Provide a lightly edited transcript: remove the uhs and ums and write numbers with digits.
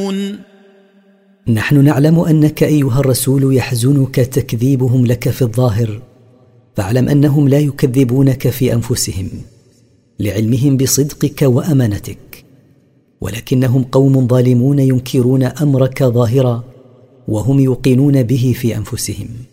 نحن نعلم أنك أيها الرسول يحزنك تكذيبهم لك في الظاهر، فاعلم أنهم لا يكذبونك في أنفسهم لعلمهم بصدقك وأمانتك، ولكنهم قوم ظالمون ينكرون أمرك ظاهرا وهم يوقنون به في أنفسهم.